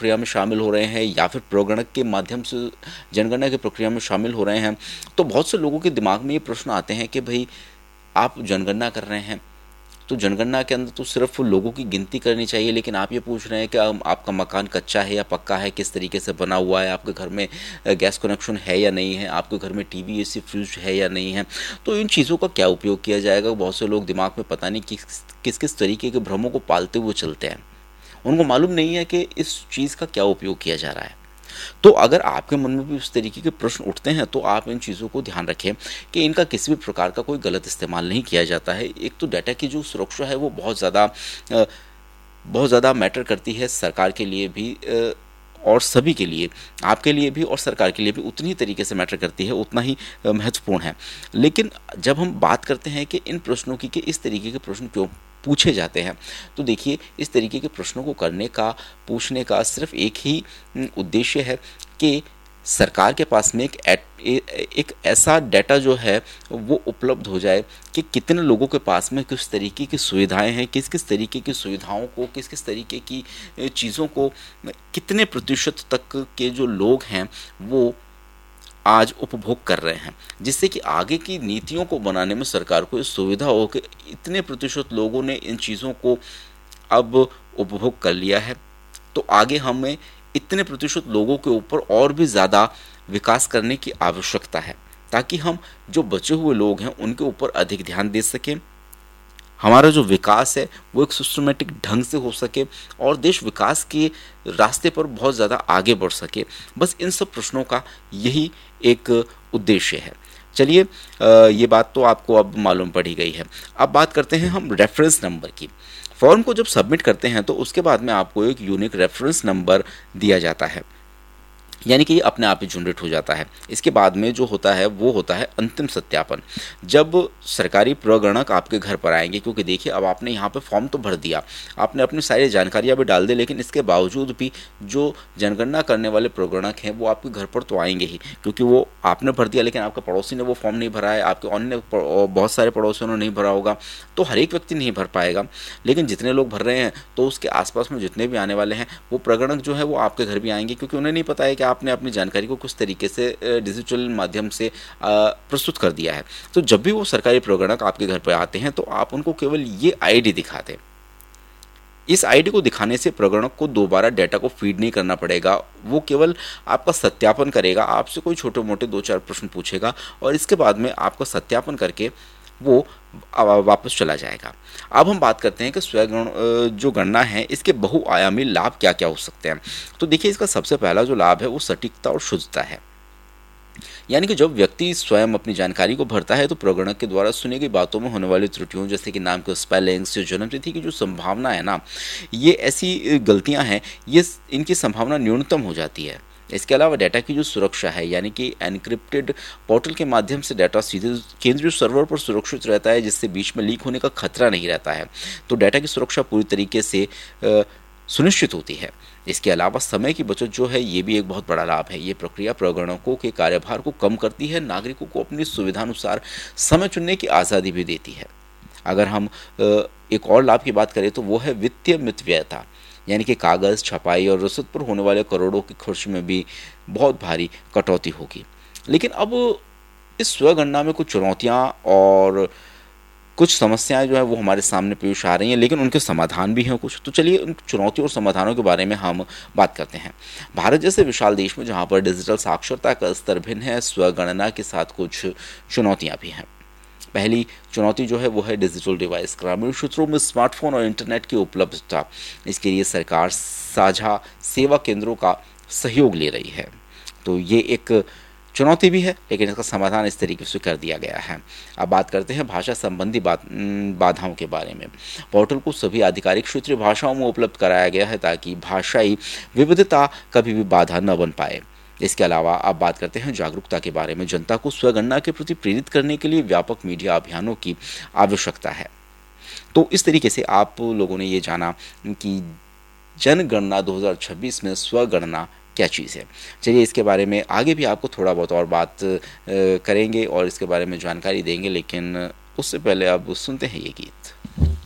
प्रक्रिया में शामिल हो रहे हैं या फिर प्रगणक के माध्यम से जनगणना की प्रक्रिया में शामिल हो रहे हैं, तो बहुत से लोगों के दिमाग में ये प्रश्न आते हैं कि भाई आप जनगणना कर रहे हैं तो जनगणना के अंदर तो सिर्फ लोगों की गिनती करनी चाहिए, लेकिन आप ये पूछ रहे हैं कि आपका मकान कच्चा है या पक्का है, किस तरीके से बना हुआ है, आपके घर में गैस कनेक्शन है या नहीं है, आपके घर में टीवी एसी फ्रिज है या नहीं है, तो इन चीज़ों का क्या उपयोग किया जाएगा। बहुत से लोग दिमाग में पता नहीं किस किस तरीके के भ्रमों को पालते हुए चलते हैं, उनको मालूम नहीं है कि इस चीज़ का क्या उपयोग किया जा रहा है। तो अगर आपके मन में भी उस तरीके के प्रश्न उठते हैं तो आप इन चीज़ों को ध्यान रखें कि इनका किसी भी प्रकार का कोई गलत इस्तेमाल नहीं किया जाता है। एक तो डाटा की जो सुरक्षा है वो बहुत ज़्यादा मैटर करती है सरकार के लिए भी, और सभी के लिए, आपके लिए भी और सरकार के लिए भी उतनी ही तरीके से मैटर करती है, उतना ही महत्वपूर्ण है। लेकिन जब हम बात करते हैं कि इन प्रश्नों की कि इस तरीके के प्रश्न क्यों पूछे जाते हैं, तो देखिए इस तरीके के प्रश्नों को पूछने का सिर्फ एक ही उद्देश्य है कि सरकार के पास में एक ऐसा डाटा जो है वो उपलब्ध हो जाए कि कितने लोगों के पास में किस तरीके की सुविधाएं हैं, किस किस तरीके की सुविधाओं को, किस किस तरीके की चीज़ों को कितने प्रतिशत तक के जो लोग हैं वो आज उपभोग कर रहे हैं, जिससे कि आगे की नीतियों को बनाने में सरकार को ये सुविधा हो कि इतने प्रतिशत लोगों ने इन चीज़ों को अब उपभोग कर लिया है, तो आगे हमें इतने प्रतिशत लोगों के ऊपर और भी ज़्यादा विकास करने की आवश्यकता है, ताकि हम जो बचे हुए लोग हैं उनके ऊपर अधिक ध्यान दे सकें, हमारा जो विकास है वो एक सिस्टमेटिक ढंग से हो सके और देश विकास के रास्ते पर बहुत ज़्यादा आगे बढ़ सके। बस इन सब प्रश्नों का यही एक उद्देश्य है। चलिए ये बात तो आपको अब मालूम पड़ ही गई है। अब बात करते हैं हम रेफरेंस नंबर की। फॉर्म को जब सबमिट करते हैं तो उसके बाद में आपको एक यूनिक रेफरेंस नंबर दिया जाता है, यानी कि ये अपने आप ही जनरेट हो जाता है। इसके बाद में जो होता है वो होता है अंतिम सत्यापन। जब सरकारी प्रगणक आपके घर पर आएंगे, क्योंकि देखिए अब आपने यहाँ पे फॉर्म तो भर दिया, आपने अपनी सारी जानकारियाँ भी डाल दी, लेकिन इसके बावजूद भी जो जनगणना करने वाले प्रगणक हैं वो आपके घर पर तो आएंगे ही, क्योंकि वो आपने भर दिया लेकिन आपके पड़ोसी ने वो फॉर्म नहीं भरा है, आपके अन्य बहुत सारे पड़ोसियों ने नहीं भरा होगा, तो हर एक व्यक्ति नहीं भर पाएगा। लेकिन जितने लोग भर रहे हैं तो उसके आसपास में जितने भी आने वाले हैं वो प्रगणक जो है वो आपके घर भी आएंगे, क्योंकि उन्हें नहीं पता है कि आपने अपनी जानकारी को किस तरीके से डिजिटल माध्यम से प्रस्तुत कर दिया है। तो जब भी वो सरकारी प्रगणक आपके घर पर आते हैं तो आप उनको केवल ये आईडी दिखाते हैं। इस आईडी को दिखाने से प्रगणक को दोबारा डाटा को फीड नहीं करना पड़ेगा, वो केवल आपका सत्यापन करेगा, आपसे कोई छोटे मोटे 2-4 प्रश्न पूछेगा और इसके बाद में आपका सत्यापन करके वो वापस चला जाएगा। अब हम बात करते हैं कि स्वयं जो गणना है इसके बहुआयामी लाभ क्या क्या हो सकते हैं। तो देखिए इसका सबसे पहला जो लाभ है वो सटीकता और शुद्धता है, यानी कि जब व्यक्ति स्वयं अपनी जानकारी को भरता है तो प्रगणक के द्वारा सुनी गई बातों में होने वाली त्रुटियों, जैसे कि नाम के स्पेलिंग्स, जन्म तिथि की जो संभावना है ना, ये ऐसी गलतियां हैं, ये इनकी संभावना न्यूनतम हो जाती है। इसके अलावा डाटा की जो सुरक्षा है, यानी कि एनक्रिप्टेड पोर्टल के माध्यम से डाटा सीधे केंद्रीय सर्वर पर सुरक्षित रहता है, जिससे बीच में लीक होने का खतरा नहीं रहता है। तो डाटा की सुरक्षा पूरी तरीके से सुनिश्चित होती है। इसके अलावा समय की बचत जो है ये भी एक बहुत बड़ा लाभ है। ये प्रक्रिया प्रगणकों के कार्यभार को कम करती है, नागरिकों को अपनी सुविधानुसार समय चुनने की आज़ादी भी देती है। अगर हम एक और लाभ की बात करें तो वो है वित्तीय मितव्ययता, यानी कि कागज़, छपाई और रसद पर होने वाले करोड़ों के खर्च में भी बहुत भारी कटौती होगी। लेकिन अब इस स्वगणना में कुछ चुनौतियाँ और कुछ समस्याएं जो है वो हमारे सामने पेश आ रही हैं, लेकिन उनके समाधान भी हैं कुछ। तो चलिए उन चुनौतियों और समाधानों के बारे में हम बात करते हैं। भारत जैसे विशाल देश में जहाँ पर डिजिटल साक्षरता का स्तर भिन्न है, स्वगणना के साथ कुछ चुनौतियाँ भी हैं। पहली चुनौती जो है वो है डिजिटल डिवाइस। ग्रामीण क्षेत्रों में स्मार्टफोन और इंटरनेट की उपलब्धता, इसके लिए सरकार साझा सेवा केंद्रों का सहयोग ले रही है। तो ये एक चुनौती भी है, लेकिन इसका समाधान इस तरीके से कर दिया गया है। अब बात करते हैं भाषा संबंधी बाधाओं के बारे में। पोर्टल को सभी आधिकारिक क्षेत्रीय भाषाओं में उपलब्ध कराया गया है ताकि भाषाई विविधता कभी भी बाधा न बन पाए। इसके अलावा अब बात करते हैं जागरूकता के बारे में। जनता को स्वगणना के प्रति प्रेरित करने के लिए व्यापक मीडिया अभियानों की आवश्यकता है। तो इस तरीके से आप लोगों ने ये जाना कि जनगणना 2026 में स्वगणना क्या चीज़ है। चलिए इसके बारे में आगे भी आपको थोड़ा बहुत और बात करेंगे और इसके बारे में जानकारी देंगे, लेकिन उससे पहले अब सुनते हैं ये गीत।